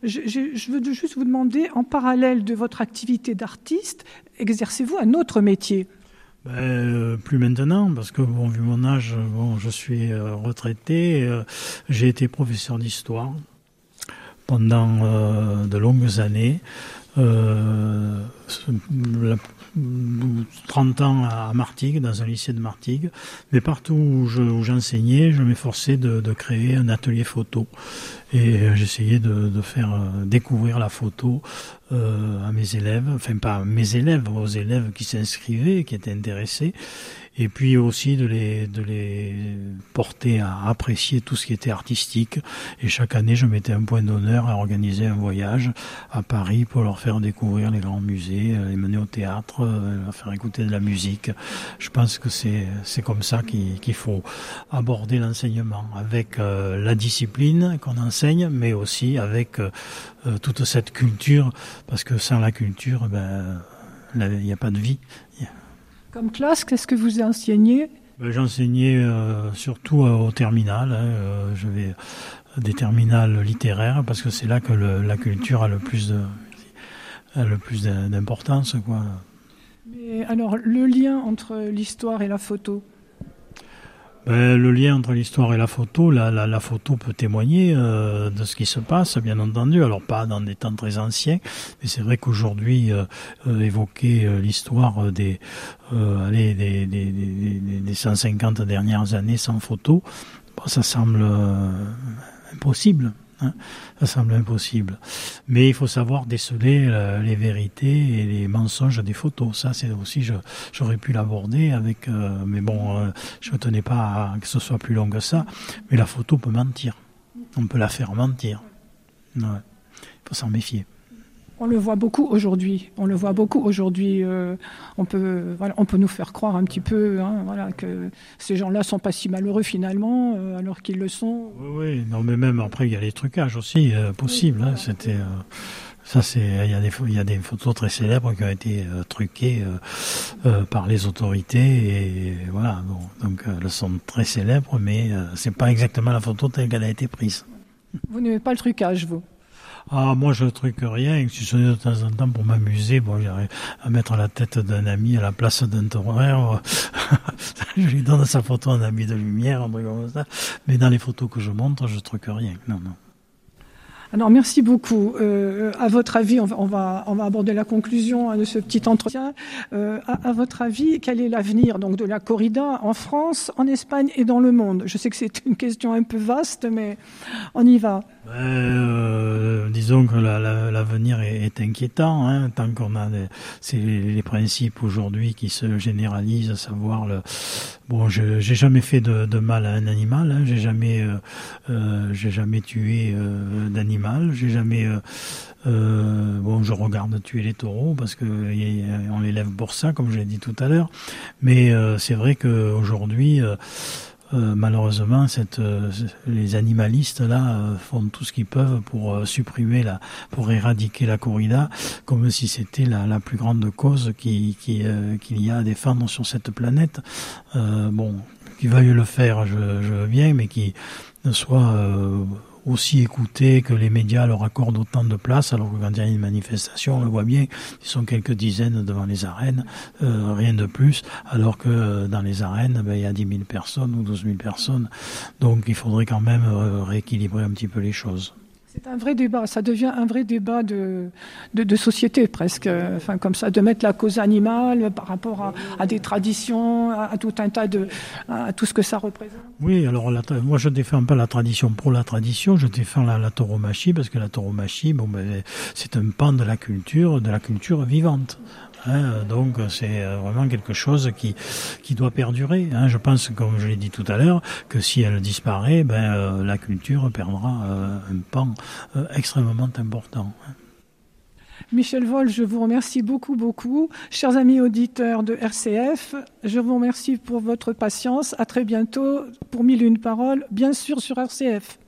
je veux juste vous demander, en parallèle de votre activité d'artiste, exercez-vous un autre métier ? Plus maintenant, parce que vu mon âge, je suis retraité. J'ai été professeur d'histoire pendant de longues années. 30 ans à Martigues, dans un lycée de Martigues, mais partout où j'enseignais, je m'efforçais de créer un atelier photo et j'essayais de faire découvrir la photo à mes élèves, enfin pas à mes élèves, aux élèves qui s'inscrivaient, qui étaient intéressés, et puis aussi de les porter à apprécier tout ce qui était artistique. Et chaque année, je mettais un point d'honneur à organiser un voyage à Paris pour leur faire découvrir les grands musées, les mener au théâtre, leur faire écouter de la musique. Je pense que c'est comme ça qu'il faut aborder l'enseignement, avec la discipline qu'on enseigne, mais aussi avec toute cette culture, parce que sans la culture, il n'y a pas de vie. Comme classe, qu'est-ce que vous enseignez ? J'enseignais surtout au terminal. Je vais des terminales littéraires parce que c'est là que la culture a le plus d'importance, quoi. Mais alors, le lien entre l'histoire et la photo ? Le lien entre l'histoire et la photo, la photo peut témoigner de ce qui se passe, bien entendu. Alors pas dans des temps très anciens, mais c'est vrai qu'aujourd'hui, évoquer l'histoire des 150 dernières années sans photo, ça semble impossible. Ça semble impossible. Mais il faut savoir déceler les vérités et les mensonges des photos. Ça, c'est aussi, j'aurais pu l'aborder avec, mais bon, je ne tenais pas à que ce soit plus long que ça. Mais la photo peut mentir. On peut la faire mentir. Ouais. Il faut s'en méfier. On le voit beaucoup aujourd'hui. On peut nous faire croire un petit peu, que ces gens-là sont pas si malheureux finalement, alors qu'ils le sont. Oui, non, mais même après il y a les trucages aussi possibles. Oui, c'était il y a des photos très célèbres qui ont été truquées par les autorités et voilà. Donc elles sont très célèbres, mais c'est pas exactement la photo telle qu'elle a été prise. Vous n'aimez pas le trucage, vous ? Moi je truque rien, si ce n'est de temps en temps pour m'amuser, j'irais à mettre la tête d'un ami à la place d'un torrent, je lui donne sa photo en habit de lumière, un truc comme ça, mais dans les photos que je montre, je truque rien, non. Alors merci beaucoup. À votre avis, on va aborder la conclusion de ce petit entretien. À votre avis, quel est l'avenir donc de la corrida en France, en Espagne et dans le monde ? Je sais que c'est une question un peu vaste, mais on y va. Disons que l'avenir est inquiétant, tant qu'on a les principes aujourd'hui qui se généralisent, à savoir j'ai jamais fait de mal à un animal, j'ai jamais tué d'animal, j'ai jamais je regarde tuer les taureaux parce que on les lève pour ça, comme je l'ai dit tout à l'heure, mais c'est vrai qu'aujourd'hui malheureusement, les animalistes là font tout ce qu'ils peuvent pour pour éradiquer la corrida, comme si c'était la plus grande cause qu'il y a à défendre sur cette planète. Qu'ils veuillent le faire, je veux bien, mais qu'ils ne soient aussi écoutés, que les médias leur accordent autant de place, alors que quand il y a une manifestation, on le voit bien, ils sont quelques dizaines devant les arènes, rien de plus, alors que dans les arènes, il y a 10 000 personnes ou 12 000 personnes. Donc il faudrait quand même rééquilibrer un petit peu les choses. C'est un vrai débat, ça devient un vrai débat de société presque, comme ça, de mettre la cause animale par rapport à des traditions, à tout un tas à tout ce que ça représente. Oui, alors moi je défends pas la tradition pour la tradition, je défends la tauromachie parce que la tauromachie, c'est un pan de la culture vivante. Donc c'est vraiment quelque chose qui doit perdurer. Je pense, comme je l'ai dit tout à l'heure, que si elle disparaît, la culture perdra un pan extrêmement important. Michel Vol, je vous remercie beaucoup, beaucoup. Chers amis auditeurs de RCF, je vous remercie pour votre patience. À très bientôt pour 1001 paroles, bien sûr sur RCF.